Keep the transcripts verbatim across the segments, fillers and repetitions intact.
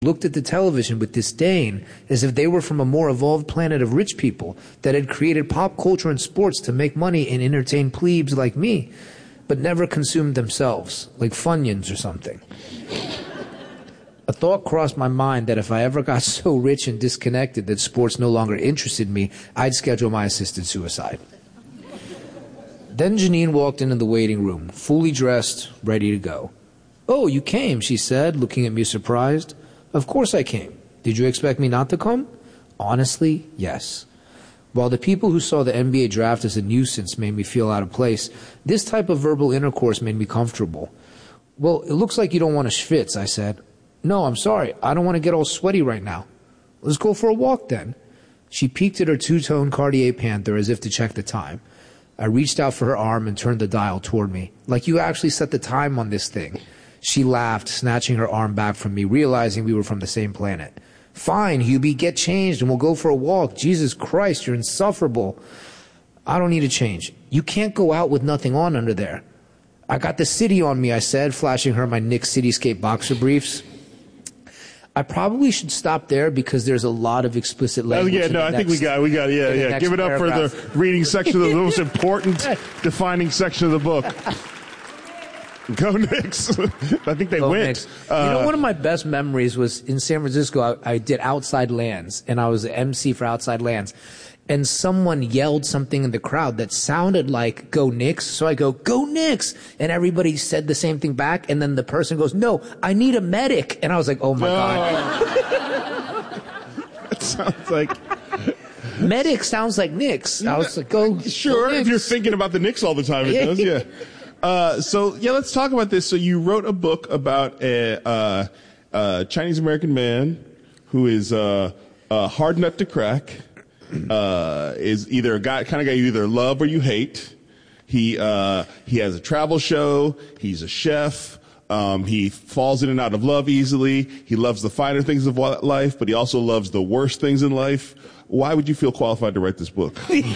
looked at the television with disdain as if they were from a more evolved planet of rich people that had created pop culture and sports to make money and entertain plebes like me, but never consumed themselves, like Funyuns or something. A thought crossed my mind that if I ever got so rich and disconnected that sports no longer interested me, I'd schedule my assisted suicide. Then Janine walked into the waiting room, fully dressed, ready to go. "Oh, you came," she said, looking at me surprised. "Of course I came. Did you expect me not to come?" Honestly, yes. While the people who saw the N B A draft as a nuisance made me feel out of place, this type of verbal intercourse made me comfortable. "Well, it looks like you don't want to schwitz," I said. "No, I'm sorry. I don't want to get all sweaty right now." "Let's go for a walk then." She peeked at her two-tone Cartier Panther as if to check the time. I reached out for her arm and turned the dial toward me. "Like you actually set the time on this thing." She laughed, snatching her arm back from me, realizing we were from the same planet. "Fine, Hubie, get changed and we'll go for a walk. Jesus Christ, you're insufferable." "I don't need a change. You can't go out with nothing on under there." "I got the city on me," I said, flashing her my Knicks Cityscape boxer briefs. I probably should stop there because there's a lot of explicit language. Oh, yeah, no, I next, think we got, we got, yeah, yeah. Give it up paragraph. For the reading section of the most important defining section of the book. Go Knicks. I think they Go went. Knicks. Uh, you know, one of my best memories was in San Francisco. I, I did Outside Lands, and I was the M C for Outside Lands. And someone yelled something in the crowd that sounded like "Go Knicks." So I go, "Go Knicks." And everybody said the same thing back. And then the person goes, "No, I need a medic." And I was like, oh, my no. God. That sounds like... Medic sounds like Knicks. I was like, go. Sure, go if you're thinking about the Knicks all the time, it does, yeah. Uh, so, yeah, let's talk about this. So you wrote a book about a, uh, a Chinese-American man who is uh, a hard nut to crack, uh, is either a guy, kind of guy you either love or you hate. He uh, he has a travel show. He's a chef. Um, he falls in and out of love easily. He loves the finer things of life, but he also loves the worst things in life. Why would you feel qualified to write this book?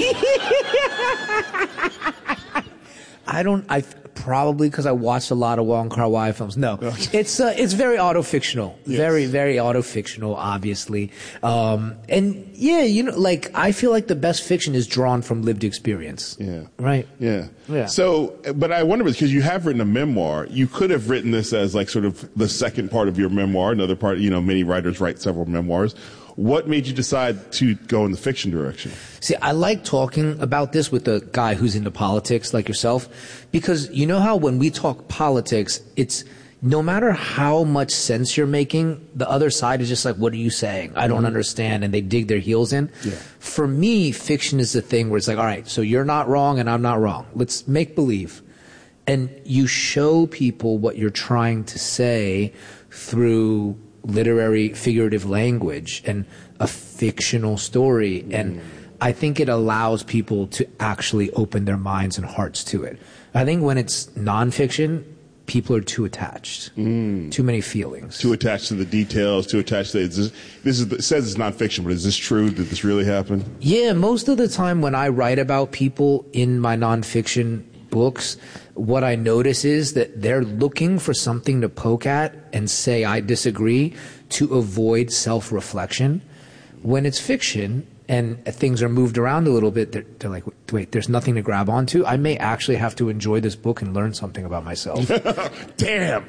I don't, I probably because I watched a lot of Wong Kar-wai films. No, it's, uh, it's very auto-fictional. Yes. Very, very auto-fictional, obviously. Um, and yeah, you know, like, I feel like the best fiction is drawn from lived experience. Yeah. Right? Yeah. Yeah. So, but I wonder, because you have written a memoir, you could have written this as like sort of the second part of your memoir, another part, you know, many writers write several memoirs. What made you decide to go in the fiction direction? See, I like talking about this with a guy who's into politics like yourself, because you know how when we talk politics, it's no matter how much sense you're making, the other side is just like, what are you saying? I don't mm-hmm. understand. And they dig their heels in. Yeah. For me, fiction is the thing where it's like, all right, so you're not wrong and I'm not wrong. Let's make believe. And you show people what you're trying to say through literary figurative language and a fictional story. Mm. And I think it allows people to actually open their minds and hearts to it. I think when it's nonfiction, people are too attached, mm. too many feelings. Too attached to the details, too attached to this. This is, it says it's nonfiction, but is this true? Did this really happen? Yeah, most of the time when I write about people in my nonfiction books, what I notice is that they're looking for something to poke at and say, I disagree, to avoid self-reflection. When it's fiction and things are moved around a little bit, they're, they're like, wait, there's nothing to grab onto. I may actually have to enjoy this book and learn something about myself. Damn.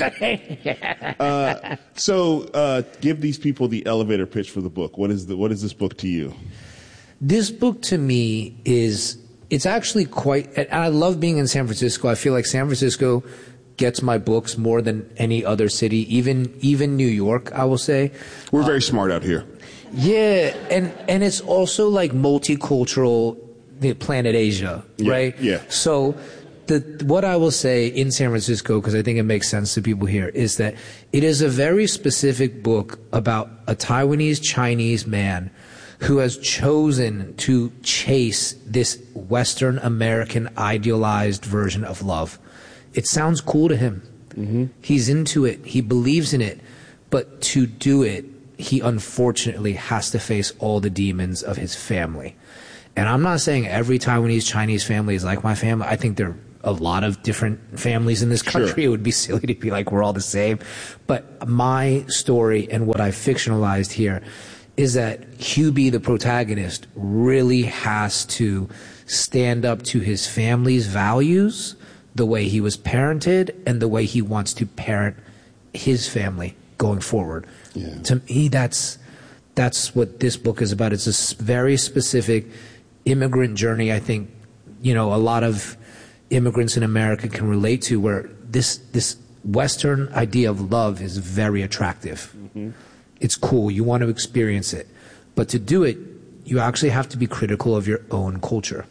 uh, so uh, give these people the elevator pitch for the book. What is the, what is this book to you? This book to me is... It's actually quite, and I love being in San Francisco. I feel like San Francisco gets my books more than any other city, even even New York, I will say. We're very um, smart out here. Yeah, and, and it's also like multicultural, the planet Asia, yeah, right? Yeah. So the what I will say in San Francisco, because I think it makes sense to people here, is that it is a very specific book about a Taiwanese Chinese man who has chosen to chase this Western American idealized version of love. It sounds cool to him. Mm-hmm. He's into it. He believes in it. But to do it, he unfortunately has to face all the demons of his family. And I'm not saying every Taiwanese Chinese family is like my family. I think they're a lot of different families in this country. Sure. It would be silly to be like, we're all the same. But my story and what I fictionalized here is that Hubie, the protagonist, really has to stand up to his family's values, the way he was parented, and the way he wants to parent his family going forward. Yeah. To me, that's that's what this book is about. It's a s- very specific immigrant journey. I think, you know, a lot of immigrants in America can relate to, where this this Western idea of love is very attractive. Mm-hmm. It's cool. You want to experience it. But to do it, you actually have to be critical of your own culture.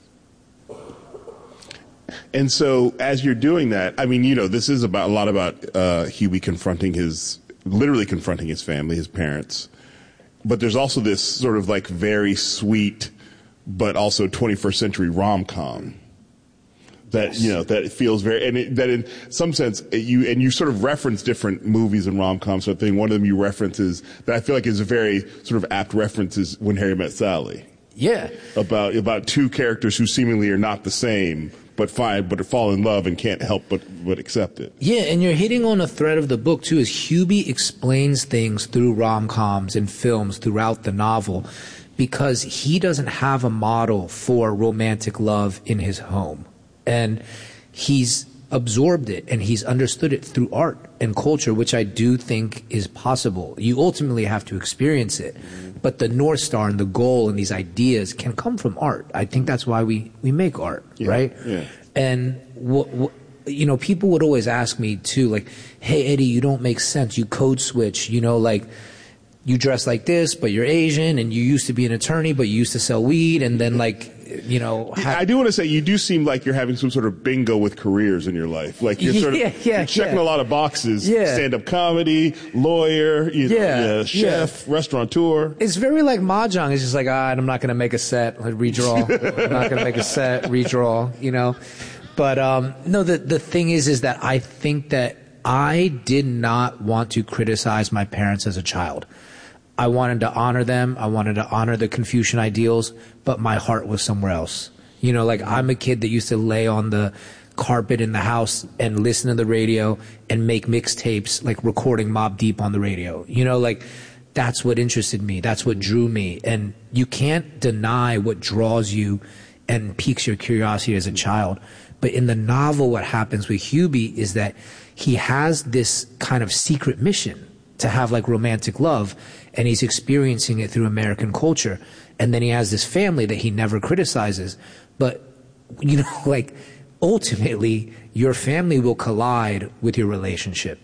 And so as you're doing that, I mean, you know, this is about a lot about uh, Hubie confronting his, literally confronting his family, his parents. But there's also this sort of like very sweet, but also twenty-first century rom-com that, yes. you know, that feels very, and it, that in some sense you, and you sort of reference different movies and rom-coms. So I think one of them you reference is, that I feel like is a very sort of apt reference, is When Harry Met Sally. Yeah. About, about two characters who seemingly are not the same, but find, but fall in love and can't help but, but accept it. Yeah, and you're hitting on a thread of the book too, is Hubie explains things through rom-coms and films throughout the novel, because he doesn't have a model for romantic love in his home. And he's absorbed it and he's understood it through art and culture, which I do think is possible. You ultimately have to experience it. But the North Star and the goal and these ideas can come from art. I think that's why we, we make art, yeah, right? Yeah. And, wh- wh- you know, people would always ask me too, like, hey, Eddie, you don't make sense. You code switch, you know, like, you dress like this, but you're Asian, and you used to be an attorney, but you used to sell weed, and then, like, you know. Ha- I do want to say, you do seem like you're having some sort of bingo with careers in your life. Like, you're sort of yeah, yeah, you're checking yeah. a lot of boxes. Yeah. Stand-up comedy, lawyer, you know, Yeah, yeah, chef, yeah. restaurateur. It's very like Mahjong. It's just like, ah, I'm not going to make a set, like, redraw. I'm not going to make a set, redraw, you know. But, um, no, the, the thing is, is that I think that I did not want to criticize my parents as a child. I wanted to honor them. I wanted to honor the Confucian ideals, but my heart was somewhere else. You know, like, I'm a kid that used to lay on the carpet in the house and listen to the radio and make mixtapes, like recording Mobb Deep on the radio. You know, like, that's what interested me. That's what drew me. And you can't deny what draws you and piques your curiosity as a child. But in the novel, what happens with Hubie is that he has this kind of secret mission to have, like, romantic love, and he's experiencing it through American culture. And then he has this family that he never criticizes. But, you know, like, ultimately, your family will collide with your relationship.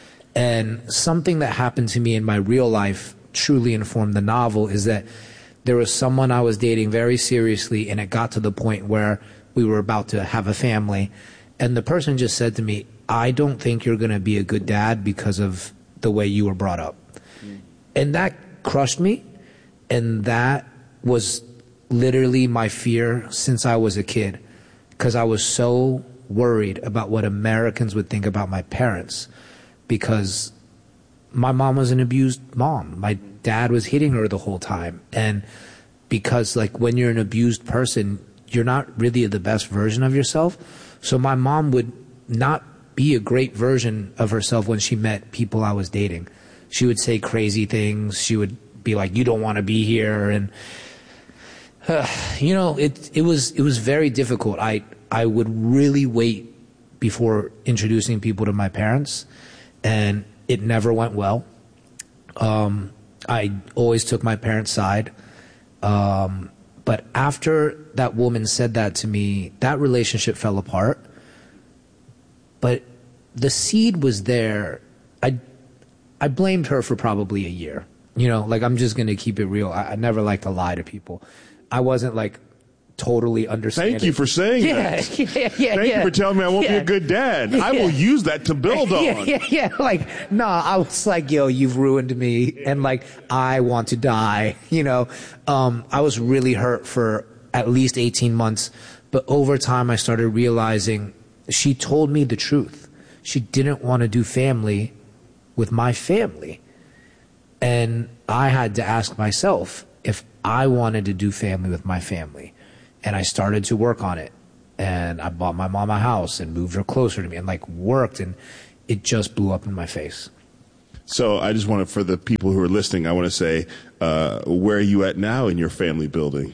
And something that happened to me in my real life truly informed the novel is that there was someone I was dating very seriously, and it got to the point where we were about to have a family. And the person just said to me, I don't think you're going to be a good dad because of the way you were brought up. Mm. And that crushed me. And that was literally my fear since I was a kid, because I was so worried about what Americans would think about my parents, because my mom was an abused mom. My dad was hitting her the whole time. And because, like, when you're an abused person, you're not really the best version of yourself. So my mom would not be a great version of herself when she met people I was dating. She would say crazy things. She would be like, you don't want to be here. And, uh, you know, it, it was, it was very difficult. I, I would really wait before introducing people to my parents, and it never went well. Um, I always took my parents' side. Um, but after that woman said that to me, that relationship fell apart. But the seed was there. I, I blamed her for probably a year. You know, like, I'm just going to keep it real. I, I never like to lie to people. I wasn't, like, totally understanding. Thank you for saying yeah, that. Yeah, yeah, Thank yeah. you for telling me I won't yeah. be a good dad. Yeah. I will use that to build on. Yeah, yeah, yeah. Like, nah, I was like, yo, you've ruined me. And, like, I want to die. You know, um, I was really hurt for at least eighteen months. But over time, I started realizing she told me the truth. She didn't want to do family with my family. And I had to ask myself if I wanted to do family with my family. And I started to work on it. and I bought my mom a house and moved her closer to me and like worked, and it just blew up in my face. So I just want to, for the people who are listening, I want to say, uh, where are you at now in your family building?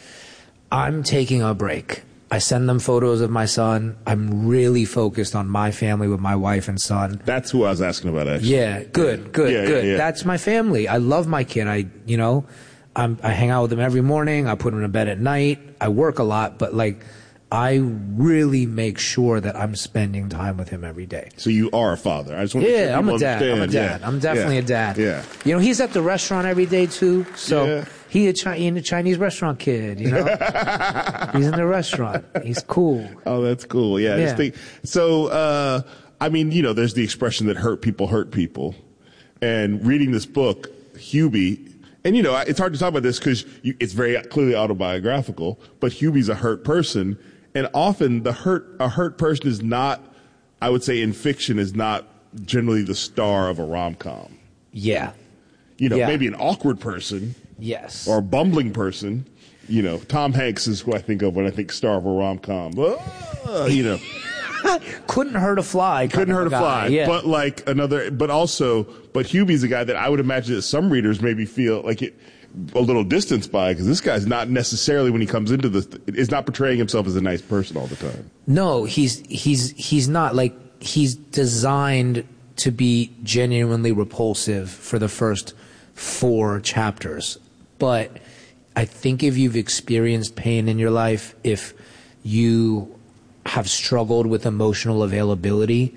I'm taking a break. I send them photos of my son. I'm really focused on my family with my wife and son. That's who I was asking about, actually. Yeah, good, good, yeah, good. Yeah, yeah. That's my family. I love my kid. I, you know, I'm, I hang out with him every morning. I put him to bed at night. I work a lot, but like, I really make sure that I'm spending time with him every day. So you are a father. I just want yeah, to I'm a dad. understand. I'm a dad. Yeah. I'm definitely yeah. a dad. Yeah. You know, he's at the restaurant every day too. So yeah. he a, Chi- he a Chinese restaurant kid. You know, he's in the restaurant. He's cool. Oh, that's cool. Yeah. I Yeah. just think, so, uh, I mean, you know, there's the expression that hurt people hurt people, and reading this book, Hubie. And, you know, it's hard to talk about this because it's very clearly autobiographical, but Hubie's a hurt person. And often the hurt, a hurt person is not, I would say in fiction, is not generally the star of a rom-com. Yeah. You know, Yeah. maybe an awkward person. Yes. Or a bumbling person. You know, Tom Hanks is who I think of when I think star of a rom-com. Uh, you know. Couldn't hurt a fly. Couldn't hurt a guy. fly. Yeah. But like another, but also, but Hubie's a guy that I would imagine that some readers maybe feel like it, a little distanced by, because this guy's not necessarily, when he comes into this, is not portraying himself as a nice person all the time. No, he's he's he's not. Like, he's designed to be genuinely repulsive for the first four chapters. But I think if you've experienced pain in your life, if you have struggled with emotional availability,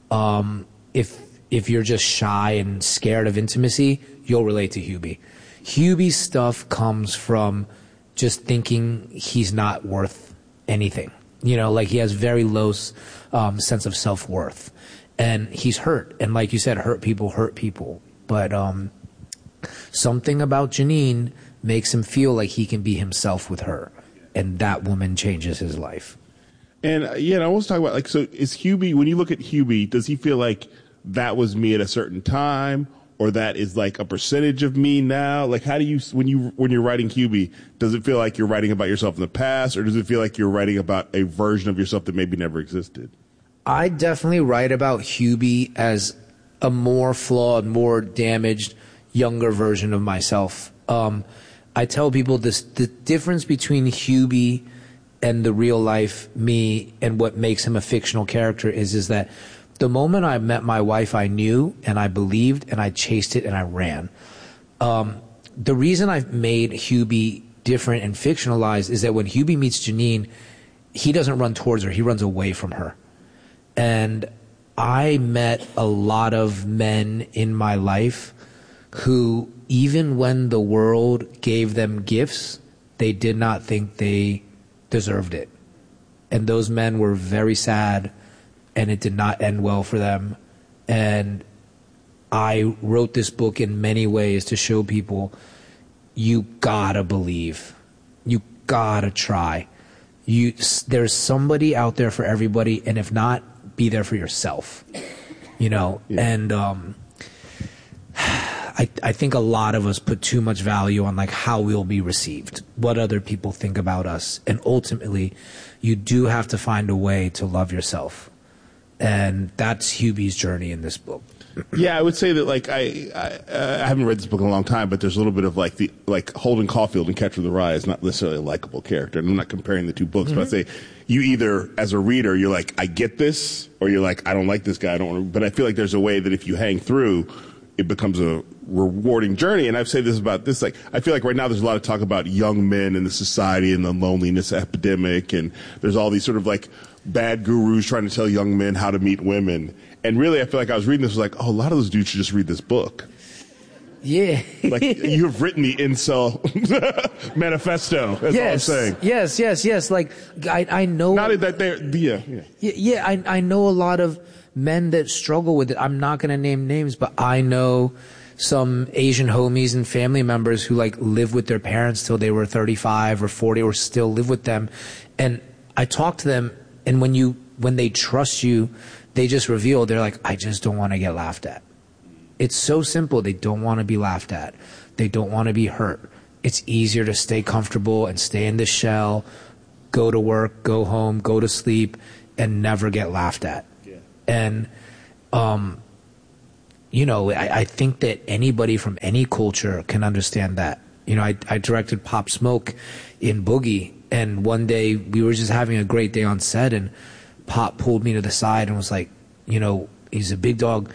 um, if if you're just shy and scared of intimacy, you'll relate to Hubie. Hubie's stuff comes from just thinking he's not worth anything. You know, like he has very low um, sense of self-worth. And he's hurt. And like you said, hurt people hurt people. But um, something about Janine makes him feel like he can be himself with her. And that woman changes his life. And, uh, yeah, and I want to talk about, like, so is Hubie, when you look at Hubie, does he feel like that was me at a certain time? Or that is like a percentage of me now? Like, how do you, when you, when you're writing Hubie, does it feel like you're writing about yourself in the past, or does it feel like you're writing about a version of yourself that maybe never existed? I definitely write about Hubie as a more flawed, more damaged, younger version of myself. Um, I tell people this, the difference between Hubie and the real life me and what makes him a fictional character is, is that the moment I met my wife, I knew and I believed and I chased it and I ran. Um, the reason I've made Hubie different and fictionalized is that when Hubie meets Janine, he doesn't run towards her, he runs away from her. And I met a lot of men in my life who, even when the world gave them gifts, they did not think they deserved it. And those men were very sad, and it did not end well for them. And I wrote this book in many ways to show people, you gotta believe. You gotta try. You, there's somebody out there for everybody, and if not, be there for yourself. You know, yeah. and um, I, I think a lot of us put too much value on like how we'll be received, what other people think about us, and ultimately, you do have to find a way to love yourself. And that's Hubie's journey in this book. Yeah, I would say that, like, I, I I haven't read this book in a long time, but there's a little bit of like the like Holden Caulfield in Catcher in the Rye is not necessarily a likable character. And I'm not comparing the two books, mm-hmm. but I say you either, as a reader, you're like, I get this, or you're like, I don't like this guy. I don't want to. But I feel like there's a way that if you hang through, it becomes a rewarding journey. And I've said this about this, like, I feel like right now there's a lot of talk about young men in the society and the loneliness epidemic, and there's all these sort of like bad gurus trying to tell young men how to meet women. And really, I feel like I was reading this, was like, oh, a lot of those dudes should just read this book. Yeah. Like, you have written the incel manifesto, that's yes. all I'm saying. Yes, yes, yes. Like, I, I know. Not that they're, yeah, yeah. Yeah, yeah I, I know a lot of men that struggle with it. I'm not going to name names, but I know some Asian homies and family members who, like, live with their parents till they were thirty-five or forty, or still live with them. And I talk to them, and when you, when they trust you, they just reveal, they're like, I just don't want to get laughed at. It's so simple. They don't want to be laughed at. They don't want to be hurt. It's easier to stay comfortable and stay in the shell go to work, go home, go to sleep, and never get laughed at. Yeah. And, um, you know, I, I think that anybody from any culture can understand that. You know, I, I directed Pop Smoke in Boogie, and one day we were just having a great day on set, and Pop pulled me to the side and was like, you know, he's a big dog.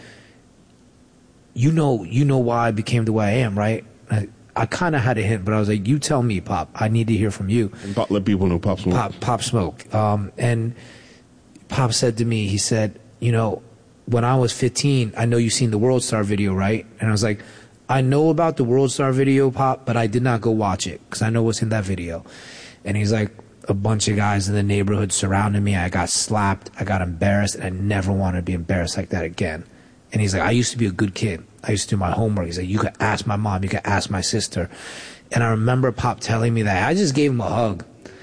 You know, you know why I became the way I am, right? I, I kind of had a hint, but I was like, you tell me, Pop. I need to hear from you. And Pop, let people know Pop Smoke. Pop, Pop Smoke. Um, and Pop said to me, he said, you know, when I was fifteen, I know you've seen the World Star video, right? And I was like, I know about the World Star video, Pop, but I did not go watch it because I know what's in that video. And he's like, a bunch of guys in the neighborhood surrounded me. I got slapped. I got embarrassed, and I never wanted to be embarrassed like that again. And he's like, I used to be a good kid. I used to do my homework. He's like, you could ask my mom. You could ask my sister. And I remember Pop telling me that. I just gave him a hug.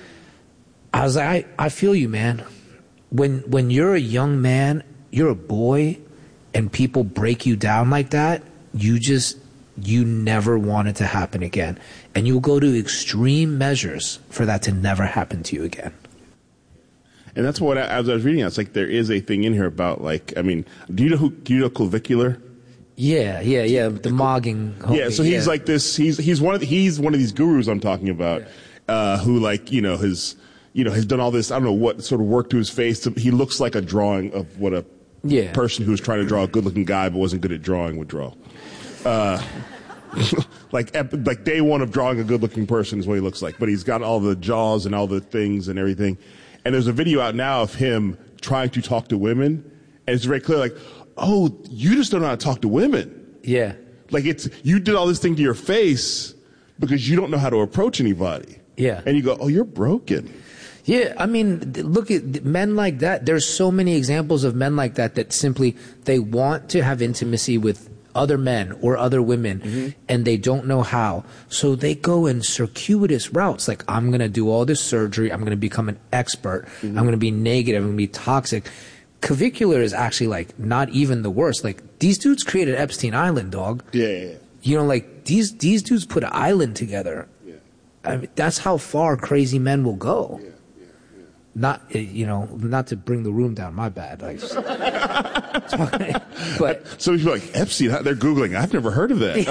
I was like, I, I feel you, man. When when you're a young man, you're a boy, and people break you down like that, you just, you never want it to happen again. And you'll go to extreme measures for that to never happen to you again. And that's what, I, as I was reading, it's like there is a thing in here about, like, I mean, do you know who, do you know Clavicular? Yeah, yeah, yeah, the mogging. Homie, yeah, so he's yeah. like this, he's he's one of the, he's one of these gurus I'm talking about, yeah. uh, who, like, you know, has, you know, has done all this, I don't know what sort of work to his face. To, he looks like a drawing of what a yeah. person who was trying to draw a good-looking guy but wasn't good at drawing would draw. Uh, like like day one of drawing a good-looking person is what he looks like. But he's got all the jaws and all the things and everything. And there's a video out now of him trying to talk to women, and it's very clear, like, oh, you just don't know how to talk to women. Yeah. Like, it's, you did all this thing to your face because you don't know how to approach anybody. Yeah. And you go, oh, you're broken. Yeah, I mean, look at men like that. There's so many examples of men like that that simply, they want to have intimacy with other men or other women, mm-hmm. and they don't know how. So they go in circuitous routes. Like, I'm going to do all this surgery. I'm going to become an expert. Mm-hmm. I'm going to be negative. I'm going to be toxic. Clavicular is actually, like, not even the worst. Like, these dudes created Epstein Island, dog. Yeah, yeah, yeah. You know, like, these, these dudes put an island together. Yeah. I mean, that's how far crazy men will go. Yeah. Not, you know, not to bring the room down. My bad. Like, just, but so people are like, Epstein, they're Googling. I've never heard of that.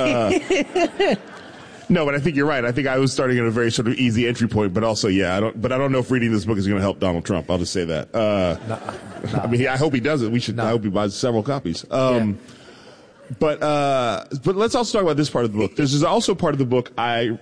Uh, no, but I think you're right. I think I was starting at a very sort of easy entry point, but also, yeah, I don't, but I don't know if reading this book is going to help Donald Trump. I'll just say that. Uh, no, no. I mean, I hope he does it. We should, no. I hope he buys several copies. Um, yeah. But uh, but let's also talk about this part of the book. This is also part of the book. I.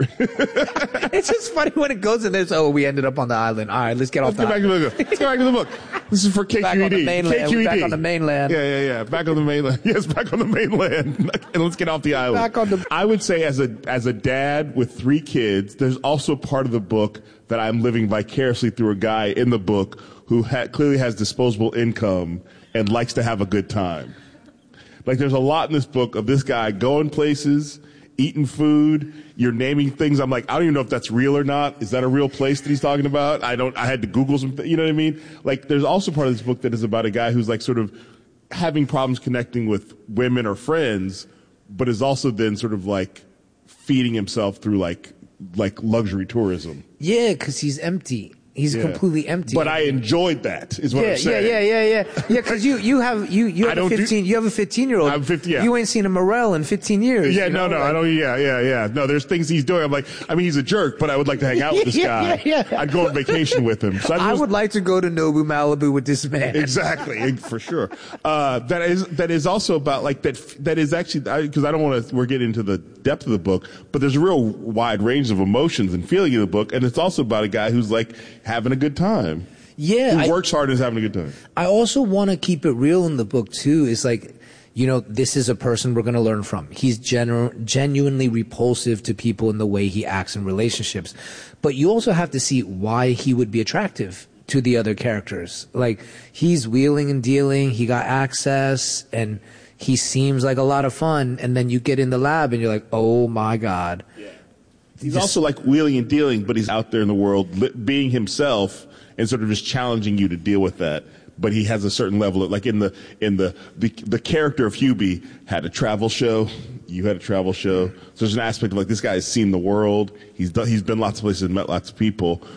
It's just funny when it goes to this. Oh, we ended up on the island. All right, let's get off. Let's the get back to the book. Let's get back to the book. This is for K Q E D. Back on the mainland. K Q E D. Back on the mainland. Yeah, yeah, yeah. Back on the mainland. Yes, back on the mainland. And let's get off the island. Back on the. I would say, as a as a dad with three kids, there's also part of the book that I'm living vicariously through a guy in the book who ha- clearly has disposable income and likes to have a good time. Like, there's a lot in this book of this guy going places, eating food. You're naming things. I'm like, I don't even know if that's real or not. Is that a real place that he's talking about? I don't, I had to Google some, you know what I mean? Like, there's also part of this book that is about a guy who's like sort of having problems connecting with women or friends, but is also then sort of like feeding himself through like, like luxury tourism. Yeah, because he's empty. He's yeah. completely empty. But I enjoyed that, is what yeah, I'm saying. Yeah, yeah, yeah, yeah. Yeah, because you, you have you you have a fifteen do, you have a fifteen year old. I'm fifty. Yeah. You ain't seen a Morel in fifteen years. Yeah, you know? no, no, like, I don't. Yeah, yeah, yeah. No, there's things he's doing. I'm like, I mean, he's a jerk, but I would like to hang out with this yeah, guy. Yeah, yeah. I'd go on vacation with him. So I just, would like to go to Nobu, Malibu with this man. Exactly, for sure. Uh, that is that is also about like that. That is actually because I, I don't want to. We're getting into the depth of the book, but there's a real wide range of emotions and feeling in the book, and it's also about a guy who's like having a good time. Yeah, who I, works hard and is having a good time. I also want to keep it real in the book too. It's like, you know, this is a person we're going to learn from. He's genu- genuinely repulsive to people in the way he acts in relationships, but you also have to see why he would be attractive to the other characters. Like, he's wheeling and dealing. He got access, and he seems like a lot of fun. And then you get in the lab, and you're like, oh my god. Yeah. He's Just, also like wheeling and dealing, but he's out there in the world li- being himself. And sort of just challenging you to deal with that, but he has a certain level of like in the in the the, the character of Hubie had a travel show. You had a travel show, so there's an aspect of like this guy has seen the world. He's done, he's been lots of places and met lots of people,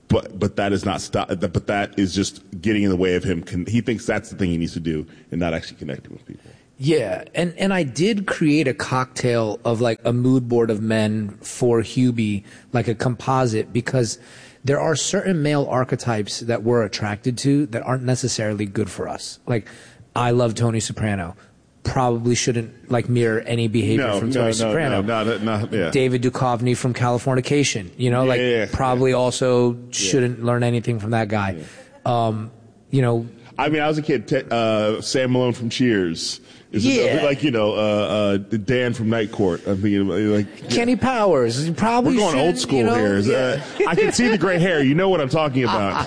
but but that is not stop. But that is just getting in the way of him. Con- he thinks that's the thing he needs to do, and not actually connecting with people. Yeah, and, and I did create a cocktail of like a mood board of men for Hubie, like a composite, because there are certain male archetypes that we're attracted to that aren't necessarily good for us. Like, I love Tony Soprano. Probably shouldn't like mirror any behavior no, from no, Tony no, Soprano. No, no, no, no, yeah. David Duchovny from Californication, you know, yeah, like yeah, yeah, probably yeah. also shouldn't yeah. learn anything from that guy. Yeah. Um, you know, I mean, I was a kid. T- uh, Sam Malone from Cheers. Is yeah. it, like, you know, uh, uh, Dan from Night Court. I'm thinking, like Kenny Powers. You probably we're going old school you know, here. Yeah. Uh, I can see the gray hair. You know what I'm talking about.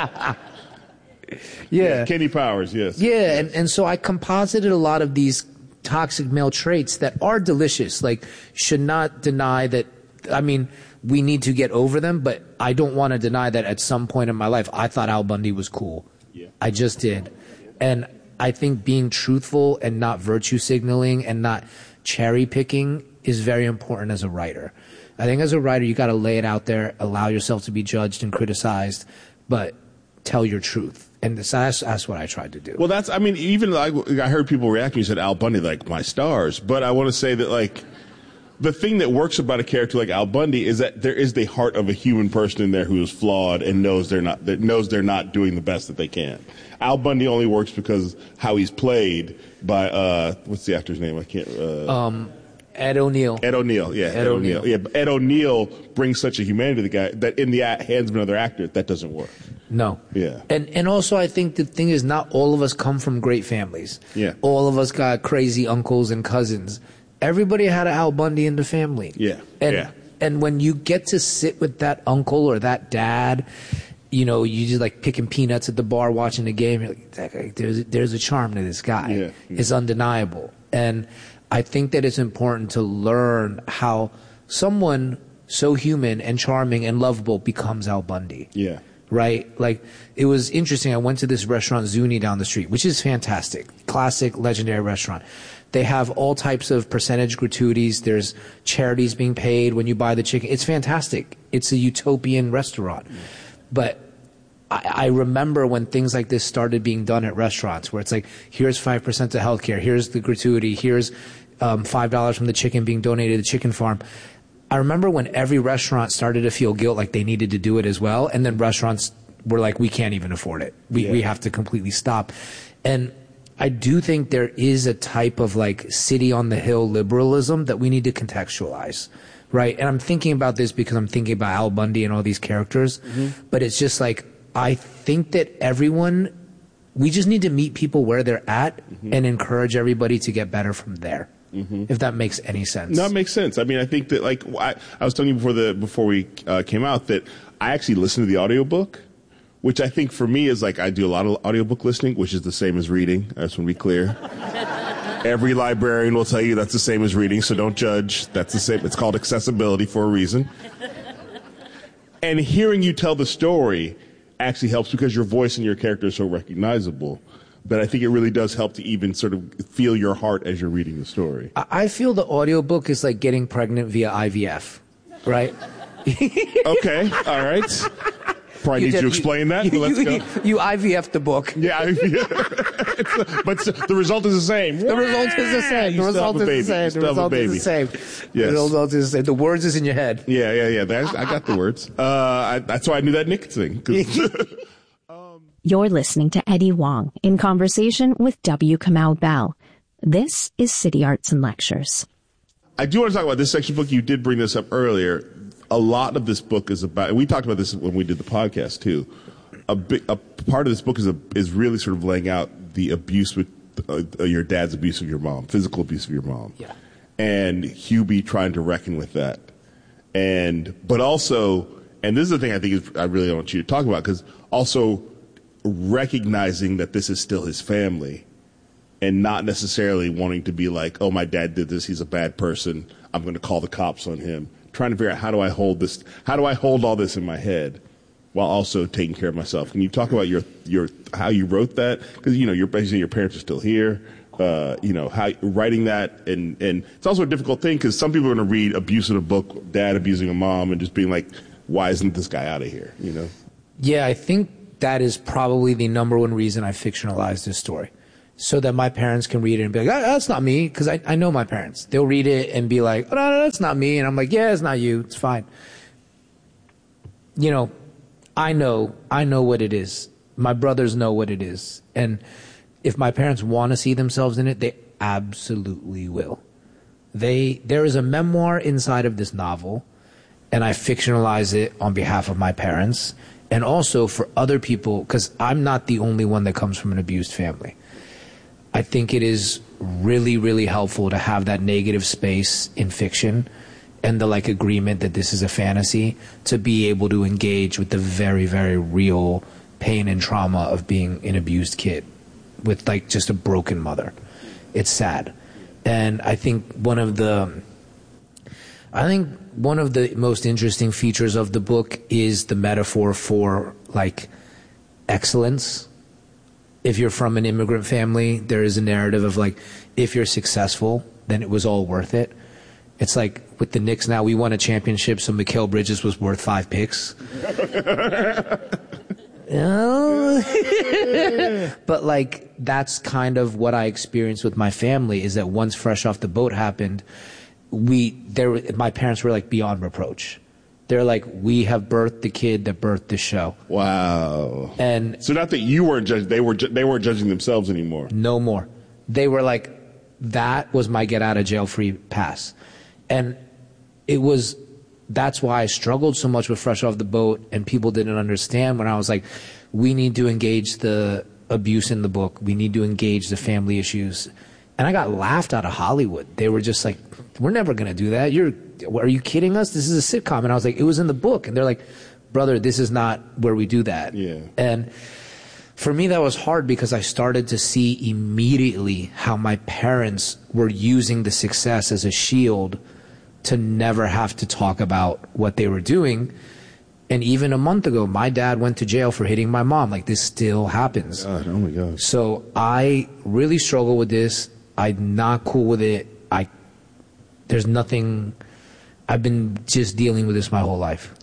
yeah. yeah. Kenny Powers. Yes. Yeah, yes. And, and so I composited a lot of these toxic male traits that are delicious. Like, should not deny that. I mean, we need to get over them, but I don't want to deny that at some point in my life, I thought Al Bundy was cool. Yeah. I just did. And I think being truthful and not virtue signaling and not cherry picking is very important as a writer. I think as a writer, you got to lay it out there, allow yourself to be judged and criticized, but tell your truth. And that's, that's what I tried to do. Well, that's, I mean, even like, I heard people reacting, you said Al Bundy, like, my stars. But I want to say that, like, the thing that works about a character like Al Bundy is that there is the heart of a human person in there who is flawed and knows they're not, that knows they're not doing the best that they can. Al Bundy only works because how he's played by, uh, what's the actor's name? I can't, uh, um, Ed O'Neill. Ed O'Neill, yeah. Ed, Ed O'Neill. O'Neill. Yeah, but Ed O'Neill brings such a humanity to the guy that in the hands of another actor, that doesn't work. No. Yeah. And and also I think the thing is not all of us come from great families. Yeah. All of us got crazy uncles and cousins. Everybody had an Al Bundy in the family. Yeah. And yeah. and when you get to sit with that uncle or that dad, you know, you just like picking peanuts at the bar watching the game, you're like, there's there's a charm to this guy. Yeah. Yeah. It's undeniable. And I think that it's important to learn how someone so human and charming and lovable becomes Al Bundy. Yeah. Right? Like, it was interesting. I went to this restaurant, Zuni, down the street, which is fantastic. Classic, legendary restaurant. They have all types of percentage gratuities. There's charities being paid when you buy the chicken. It's fantastic. It's a utopian restaurant. Mm. But I, I remember when things like this started being done at restaurants, where it's like, here's five percent to healthcare, here's the gratuity, here's um, five dollars from the chicken being donated to the chicken farm. I remember when every restaurant started to feel guilt like they needed to do it as well, and then restaurants were like, we can't even afford it. We yeah. we have to completely stop. And I do think there is a type of like city on the hill liberalism that we need to contextualize, right? And I'm thinking about this because I'm thinking about Al Bundy and all these characters, mm-hmm. but it's just like, I think that everyone, we just need to meet people where they're at mm-hmm. and encourage everybody to get better from there. Mm-hmm. If that makes any sense. No, it makes sense. I mean, I think that, like, I, I was telling you before the before we uh, came out that I actually listened to the audiobook, which I think for me is like, I do a lot of audiobook listening, which is the same as reading. I just want to be clear. Every librarian will tell you that's the same as reading, so don't judge. That's the same. It's called accessibility for a reason. And hearing you tell the story actually helps because your voice and your character are so recognizable. But I think it really does help to even sort of feel your heart as you're reading the story. I feel the audiobook is like getting pregnant via I V F, right? Okay, all right. Probably you need did, to explain you, that, you, but let's you, go. You, you I V F'd the book. Yeah, I V F. But the result is the same. The result is the same. The result is the same. The result is the same. Yes. The result is the same. The words is in your head. Yeah, yeah, yeah. That's, I got the words. Uh, I, that's why I knew that Nick thing. You're listening to Eddie Wong in conversation with W. Kamau Bell. This is City Arts and Lectures. I do want to talk about this section book. You did bring this up earlier. A lot of this book is about, and we talked about this when we did the podcast too. A big, a part of this book is a, is really sort of laying out the abuse with uh, your dad's abuse of your mom, physical abuse of your mom, yeah, and Hubie trying to reckon with that, and but also, and this is the thing I think is, I really want you to talk about, because also recognizing that this is still his family, and not necessarily wanting to be like, oh, my dad did this, he's a bad person, I'm going to call the cops on him. Trying to figure out how do I hold this, how do I hold all this in my head while also taking care of myself. Can you talk about your your how you wrote that? Because, you know, you're basically, your parents are still here. Uh, you know, how writing that, and, and it's also a difficult thing because some people are going to read abuse of the book, dad abusing a mom, and just being like, why isn't this guy out of here? You know. Yeah, I think that is probably the number one reason I fictionalized this story. So that my parents can read it and be like, oh, that's not me. Because I, I know my parents. They'll read it and be like, oh, no, no, that's not me. And I'm like, yeah, it's not you. It's fine. You know, I know, I know what it is. My brothers know what it is. And if my parents want to see themselves in it, they absolutely will. They, there is a memoir inside of this novel, and I fictionalize it on behalf of my parents and also for other people, because I'm not the only one that comes from an abused family. I think it is really, really helpful to have that negative space in fiction and the like agreement that this is a fantasy to be able to engage with the very, very real pain and trauma of being an abused kid with like just a broken mother. It's sad. And I think one of the I think one of the most interesting features of the book is the metaphor for like excellence. If you're from an immigrant family, there is a narrative of like, if you're successful, then it was all worth it. It's like with the Knicks now, we won a championship, so Mikal Bridges was worth five picks. But like, that's kind of what I experienced with my family, is that once Fresh Off the Boat happened, we, there, my parents were like beyond reproach. They're like, we have birthed the kid that birthed the show. Wow. And so not that you weren't judging, they were, ju- they weren't judging themselves anymore. No more. They were like, that was my get out of jail free pass. And it was, that's why I struggled so much with Fresh Off the Boat, and people didn't understand when I was like, we need to engage the abuse in the book. We need to engage the family issues. And I got laughed out of Hollywood. They were just like, we're never going to do that. You're, are you kidding us? This is a sitcom. And I was like, it was in the book. And they're like, brother, this is not where we do that. Yeah. And for me, that was hard because I started to see immediately how my parents were using the success as a shield to never have to talk about what they were doing. And even a month ago, my dad went to jail for hitting my mom. Like, this still happens. God, oh my God. So I really struggle with this. I'm not cool with it. I, there's nothing, I've been just dealing with this my whole life.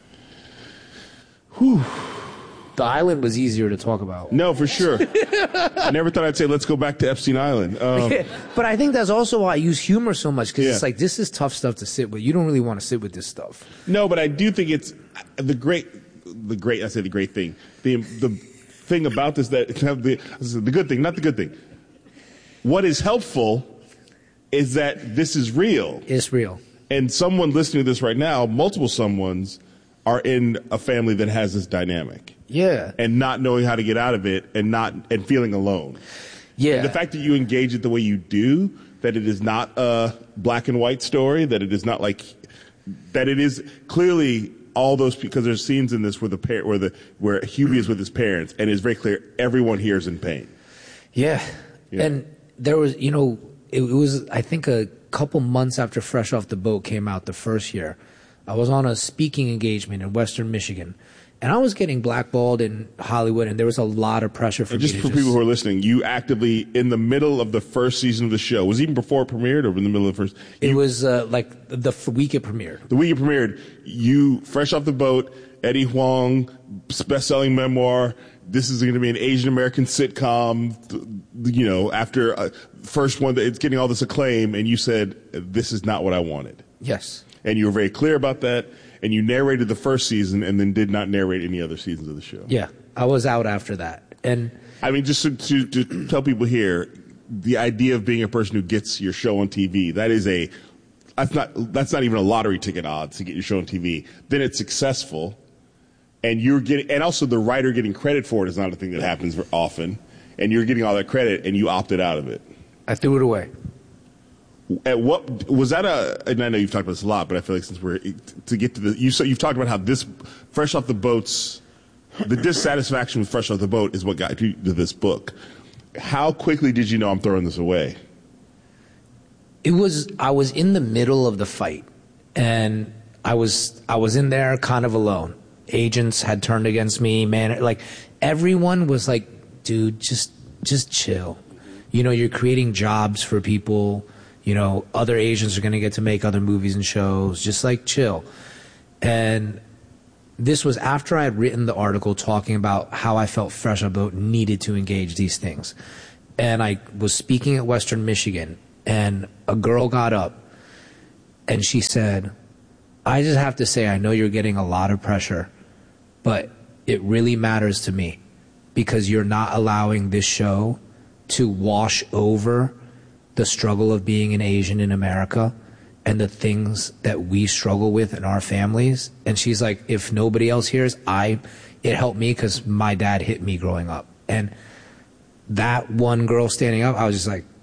Whew. The island was easier to talk about. No, for sure. I never thought I'd say, let's go back to Epstein Island. Um, but I think that's also why I use humor so much, because yeah. it's like, this is tough stuff to sit with. You don't really want to sit with this stuff. No, but I do think it's the great, the great, I say the great thing. The, the thing about this, that the, the good thing, not the good thing. What is helpful is that this is real. It's real. And someone listening to this right now, multiple someones, are in a family that has this dynamic. Yeah. And not knowing how to get out of it, and not and feeling alone. Yeah. And the fact that you engage it the way you do, that it is not a black and white story, that it is not like, that it is clearly all those, because there's scenes in this where the par- where the where Hubie is with his parents, and it's very clear everyone here is in pain. Yeah. Yeah. And there was, you know, it, it was, I think, a couple months after Fresh Off the Boat came out the first year. I was on a speaking engagement in Western Michigan, and I was getting blackballed in Hollywood, and there was a lot of pressure for and me just to for just, people who are listening, you actively, in the middle of the first season of the show, was it even before it premiered or in the middle of the first? It you, was uh, like the f- week it premiered. The week it premiered, you, Fresh Off the Boat, Eddie Huang, best-selling memoir, this is going to be an Asian American sitcom, you know, after uh, first one that it's getting all this acclaim, and you said, this is not what I wanted. Yes. And you were very clear about that, and you narrated the first season and then did not narrate any other seasons of the show. Yeah, I was out after that. And I mean, just to, to, to tell people here, the idea of being a person who gets your show on T V, that is a, that's not, that's not even a lottery ticket odds to get your show on T V. Then it's successful, and you're getting, and also the writer getting credit for it is not a thing that happens very often, and you're getting all that credit, and you opted out of it. I threw it away. At what was that a? And I know you've talked about this a lot, but I feel like since we're to get to the, you so you've talked about how this Fresh Off the Boat's the dissatisfaction with Fresh Off the Boat is what got you to this book. How quickly did you know I'm throwing this away? It was I was in the middle of the fight, and I was I was in there kind of alone. Agents had turned against me, man. Like everyone was like, dude, just just chill. You know, you're creating jobs for people. You know, other Asians are going to get to make other movies and shows. Just like chill. And this was after I had written the article talking about how I felt Fresh Up Vote needed to engage these things. And I was speaking at Western Michigan, and a girl got up and she said, I just have to say, I know you're getting a lot of pressure, but it really matters to me because you're not allowing this show to wash over the struggle of being an Asian in America and the things that we struggle with in our families. And she's like, if nobody else hears, I, it helped me because my dad hit me growing up. And that one girl standing up, I was just like,